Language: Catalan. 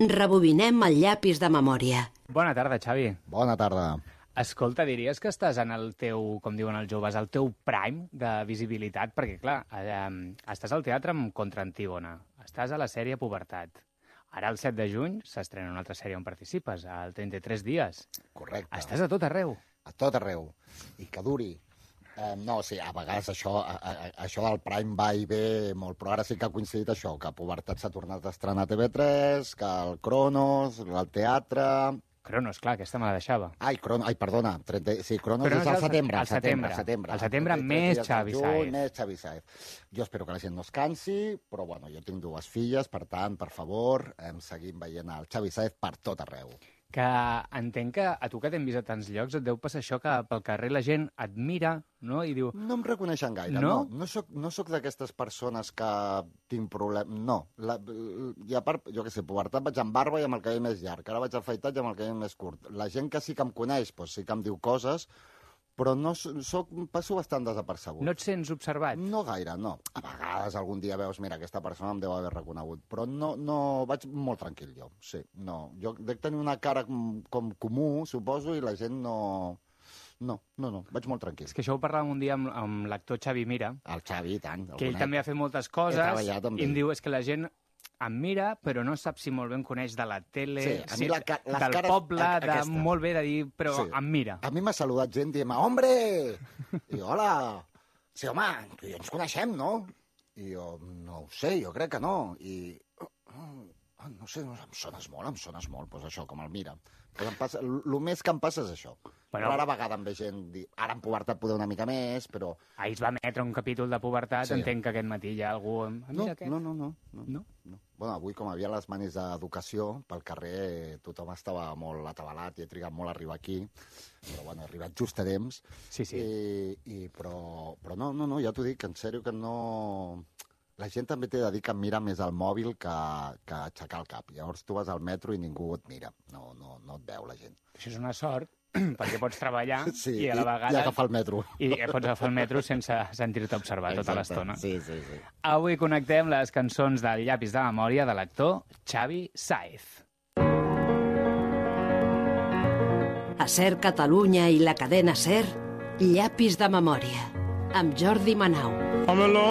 Rebobinem el llapis de memòria. Bona tarda, Xavi. Bona tarda. Escolta, diries que estàs en el teu, com diuen els joves, el teu prime de visibilitat? Perquè, clar, estàs al teatre amb Contra Antígona, estàs a la sèrie Pubertat. Ara, el 7 de juny, s'estrena una altra sèrie on participes, al 33 dies. Correcte. Estàs a tot arreu. A tot arreu. I que duri. No, sí, a vegades això del Prime va i ve molt, però ara sí que ha coincidit això, que Pubertat s'ha tornat a estrenar a TV3, que el Cronos, el teatre... Cronos, clar, aquesta me la deixava. Ai, perdona, sí, Cronos és al setembre. Al setembre més Xavi Sáez. Més Xavi Sáez. Jo espero que la gent no es cansi, però bueno, jo tinc dues filles, per tant, per favor, seguim veient el Xavi Sáez per tot arreu. Que entenc que a tu que t'hem vist a tants llocs et deu passar això que pel carrer la gent et mira, no?, i diu... No em reconeixen gaire, no. No soc d'aquestes persones que tinc problemes, no. I a part, jo què sé, Pubertat vaig amb barba i amb el cabell més llarg, ara vaig afaitat i amb el cabell més curt. La gent que sí que em coneix, doncs sí que em diu coses, però no passo bastant desapercebut. No et sents observat? No gaire, no. A vegades algun dia veus, mira, aquesta persona em deu haver reconegut, però no vaig molt tranquil jo, sí, no. Jo dec tenir una cara com comú, suposo, i la gent no, vaig molt tranquil. És que això ho parlàvem un dia amb l'actor Xavi Mira. El Xavi, i tant. Que ell també ha fet moltes coses, i em diu, és que la gent em mira, però no sap si molt bé em coneix de la tele, sí, del poble, molt bé de dir, però sí, em mira. A mi m'ha saludat gent dient, hombre! I jo, hola! Sí, home, tu i jo ens coneixem, no? I jo, no ho sé, jo crec que no. I, no sé, em sones molt, doncs això, com el mira. El més que em passa és això. Però ara a vegades em ve gent dir, ara en Pubertat poder una mica més, però... Ahir es va emetre un capítol de Pubertat, sí. Entenc que aquest matí hi ha algú... No. Bueno, avui, com havia les manis d'educació, pel carrer tothom estava molt atabalat i he trigat molt a arribar aquí, però bueno, he arribat just a temps. Sí. Però no, ja t'ho dic, en sèrio que no... La gent també té de dir que em mira més al mòbil que aixecar el cap. Llavors tu vas al metro i ningú et mira. No et veu la gent. Això és una sort, perquè pots treballar sí, i a la vegada... I agafar el metro. I pots agafar el metro sense sentir-te observar tota l'estona. Sí. Avui connectem les cançons del llapis de memòria de l'actor Xavi Sáez. A SER Catalunya i la cadena SER, llapis de memòria, amb Jordi Manau.